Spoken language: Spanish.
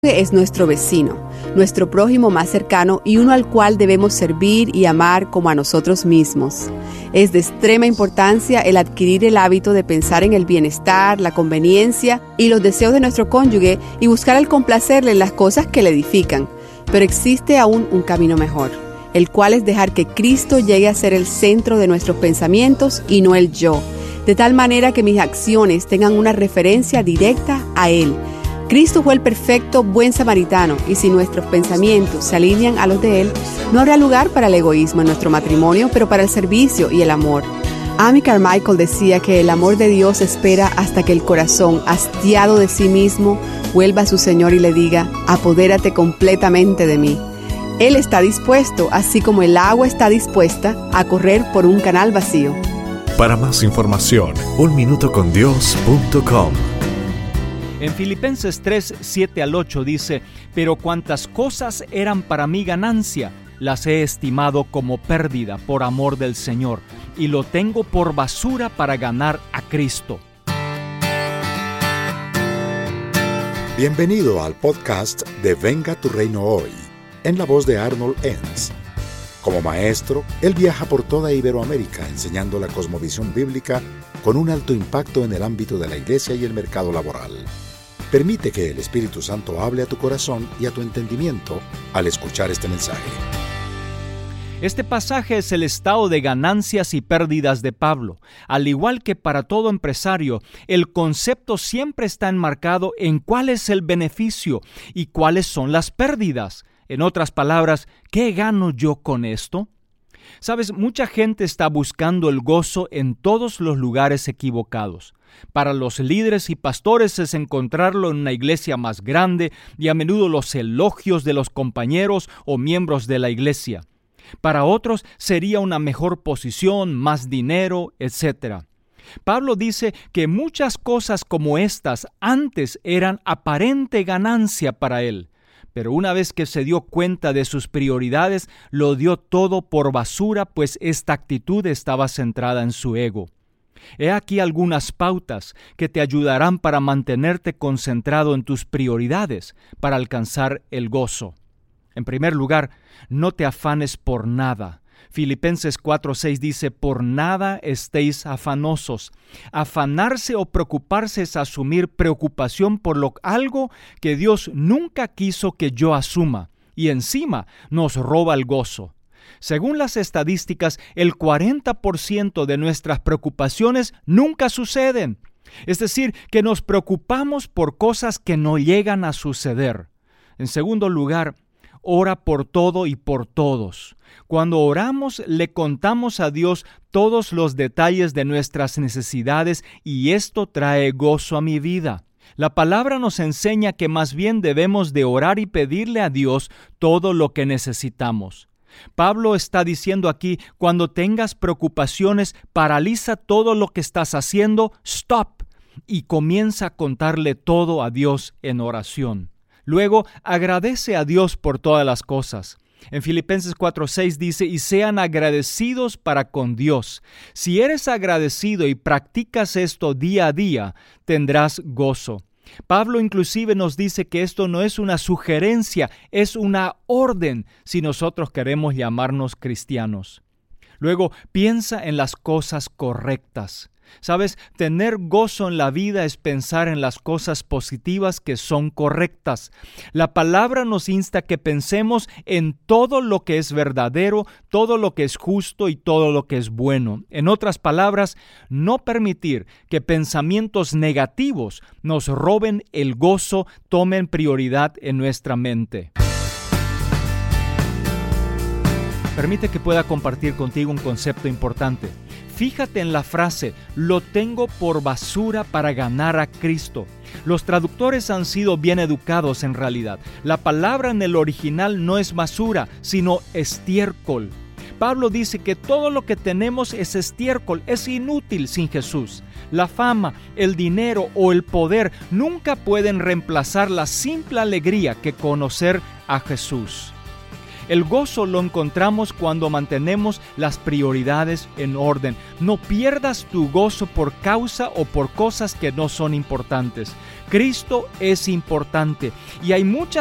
Es nuestro vecino, nuestro prójimo más cercano y uno al cual debemos servir y amar como a nosotros mismos. Es de extrema importancia el adquirir el hábito de pensar en el bienestar, la conveniencia y los deseos de nuestro cónyuge y buscar el complacerle en las cosas que le edifican. Pero existe aún un camino mejor, el cual es dejar que Cristo llegue a ser el centro de nuestros pensamientos y no el yo, de tal manera que mis acciones tengan una referencia directa a Él. Cristo fue el perfecto buen samaritano y si nuestros pensamientos se alinean a los de Él, no habrá lugar para el egoísmo en nuestro matrimonio, pero para el servicio y el amor. Amy Carmichael decía que el amor de Dios espera hasta que el corazón, hastiado de sí mismo, vuelva a su Señor y le diga, apodérate completamente de mí. Él está dispuesto, así como el agua está dispuesta a correr por un canal vacío. Para más información, unminutocondios.com. En Filipenses 3, 7 al 8 dice, pero cuantas cosas eran para mí ganancia, las he estimado como pérdida por amor del Señor, y lo tengo por basura para ganar a Cristo. Bienvenido al podcast de Venga tu Reino Hoy, en la voz de Arnold Enns. Como maestro, él viaja por toda Iberoamérica enseñando la cosmovisión bíblica con un alto impacto en el ámbito de la iglesia y el mercado laboral. Permite que el Espíritu Santo hable a tu corazón y a tu entendimiento al escuchar este mensaje. Este pasaje es el estado de ganancias y pérdidas de Pablo. Al igual que para todo empresario, el concepto siempre está enmarcado en cuál es el beneficio y cuáles son las pérdidas. En otras palabras, ¿qué gano yo con esto? Sabes, mucha gente está buscando el gozo en todos los lugares equivocados. Para los líderes y pastores es encontrarlo en una iglesia más grande y a menudo los elogios de los compañeros o miembros de la iglesia. Para otros sería una mejor posición, más dinero, etc. Pablo dice que muchas cosas como estas antes eran aparente ganancia para él. Pero una vez que se dio cuenta de sus prioridades, lo dio todo por basura, pues esta actitud estaba centrada en su ego. He aquí algunas pautas que te ayudarán para mantenerte concentrado en tus prioridades, para alcanzar el gozo. En primer lugar, no te afanes por nada. Filipenses 4:6 dice, por nada estéis afanosos. Afanarse o preocuparse es asumir preocupación por algo que Dios nunca quiso que yo asuma, y encima nos roba el gozo. Según las estadísticas, el 40% de nuestras preocupaciones nunca suceden. Es decir, que nos preocupamos por cosas que no llegan a suceder. En segundo lugar, ora por todo y por todos. Cuando oramos, le contamos a Dios todos los detalles de nuestras necesidades y esto trae gozo a mi vida. La palabra nos enseña que más bien debemos de orar y pedirle a Dios todo lo que necesitamos. Pablo está diciendo aquí, cuando tengas preocupaciones, paraliza todo lo que estás haciendo, stop, y comienza a contarle todo a Dios en oración. Luego, agradece a Dios por todas las cosas. En Filipenses 4:6 dice, y sean agradecidos para con Dios. Si eres agradecido y practicas esto día a día, tendrás gozo. Pablo inclusive nos dice que esto no es una sugerencia, es una orden si nosotros queremos llamarnos cristianos. Luego, piensa en las cosas correctas. ¿Sabes? Tener gozo en la vida es pensar en las cosas positivas que son correctas. La palabra nos insta que pensemos en todo lo que es verdadero, todo lo que es justo y todo lo que es bueno. En otras palabras, no permitir que pensamientos negativos nos roben el gozo, tomen prioridad en nuestra mente. Permite que pueda compartir contigo un concepto importante. Fíjate en la frase, lo tengo por basura para ganar a Cristo. Los traductores han sido bien educados en realidad. La palabra en el original no es basura, sino estiércol. Pablo dice que todo lo que tenemos es estiércol, es inútil sin Jesús. La fama, el dinero o el poder nunca pueden reemplazar la simple alegría que conocer a Jesús. El gozo lo encontramos cuando mantenemos las prioridades en orden. No pierdas tu gozo por causa o por cosas que no son importantes. Cristo es importante y hay muchas